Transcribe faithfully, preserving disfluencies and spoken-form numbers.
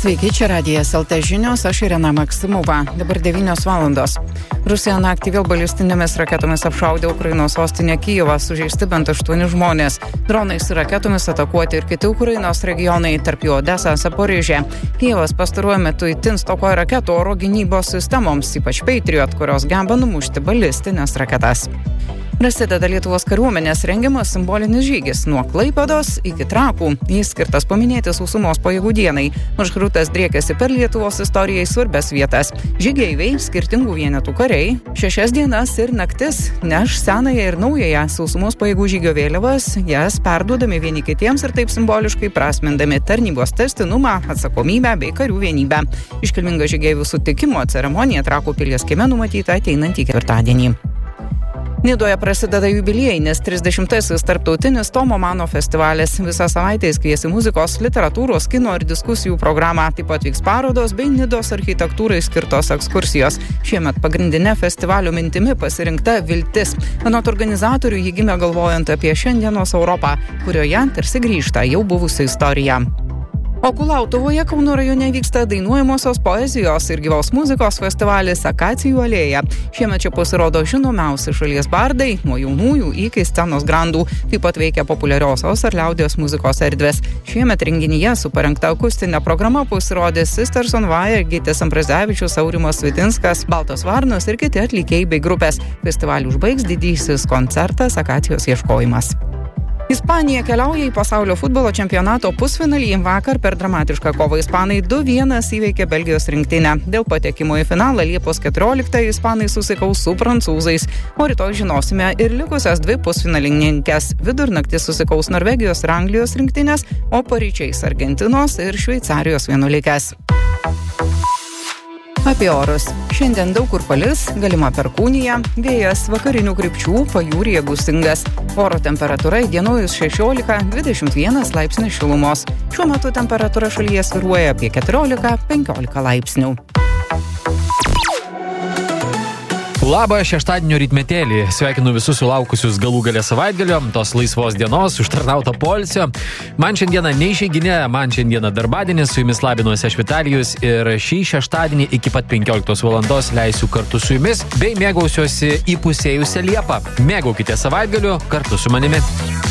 Sveiki, čia Radijas L T žinios, aš Irena Maksimova. Dabar devynios valandos. Rusija naktį vėl balistinėmis raketomis apšaudė Ukrainos sostinę Kijevą, sužeisti bent aštuoni žmonės. Dronais ir raketomis atakuoti ir kiti Ukrainos regionai, tarp jų Odesa, Zaporižė. Kijevas pastaruoju metu itin stokoja raketų oro gynybos sistemoms, ypač Patriot, kurios geba numušti balistinės raketas. Prasideda Lietuvos kariuomenės rengiamas simbolinis žygis nuo Klaipėdos iki Trakų. Jis skirtas paminėti sausumos pajėgų dienai. Maršrutas driekiasi per Lietuvos istorijai svarbias vietas. Žygeiviai, skirtingų vienetų kariai, šešias dienas ir naktis neš senąją ir naująją sausumos pajėgų žygio vėliavas, jas perduodami vieni kitiems ir taip simboliškai prasmindami tarnybos tęstinumą, atsakomybę bei karių vienybę. Iškilminga žygeivių sutikimo ceremonija Trakų pilies kieme numatyta ateinantį ketvirtadienį. Nidoje prasideda jubiliejinis trisdešimtasis tarptautinis Tomo Mano festivalis. Visą savaitę jis kvies į muzikos, literatūros, kino ir diskusijų programą. Taip pat vyks parodos bei Nidos architektūrai skirtos ekskursijos. Šiemet pagrindinė festivalio mintimi pasirinkta viltis. Anot organizatorių ji gimė galvojant apie šiandienos Europą, kurioje tarsi grįžta jau buvusi istorija. O Kulautuvoje Kauno rajone vyksta dainuojamosios poezijos ir gyvos muzikos festivalis Akacijų alėja. Šiemet čia pasirodo žinomiausi šalies bardai, nuo jaunųjų iki scenos grandų. Taip pat veikia populiariosios ar liaudies muzikos erdvės. Šiemet renginyje su parengta akustinė programa pasirodys Sisters on Fire, Gytis Ambrazevičius, Aurimas Vitinskas, Baltos varnos ir kiti atlikėjai bei grupės. Festivalį užbaigs didysis koncertas Akacijos ieškojimas. Ispanija keliauja į pasaulio futbolo čempionato pusfinalį. Vakar per dramatišką kovą ispanai du vienas įveikė Belgijos rinktinę. Dėl patekimo į finalą Liepos keturioliktąją ispanai susikaus su prancūzais. O rytoj žinosime ir likusias dvi pusfinalininkes. Vidurnaktį susikaus Norvegijos ir Anglijos rinktinės, o paryčiais Argentinos ir Šveicarijos vienuolikės. Apie orus. Šiandien daug kur palis, galima perkūnija, vėjas vakarinių krypčių, pajūryje gūsingas. Oro temperatūra įdienojus šešiolika dvidešimt vienas laipsnis šilumos. Šiuo metu temperatūra šalyje svyruoja apie keturiolika penkiolika laipsnių. Labą šeštadienio rytmetėlį. Sveikinu visus sulaukusius galų galę savaitgalio, tos laisvos dienos, užtarnauto poilsio. Man šiandieną neišeiginė, man šiandieną darbadienis, su jumis labinuosi aš Vitalijus ir šį šeštadienį iki pat penkioliktos valandos leisiu kartu su jumis bei mėgausiuosi įpusėjusią Liepą. Mėgaukite savaitgaliu kartu su manimi.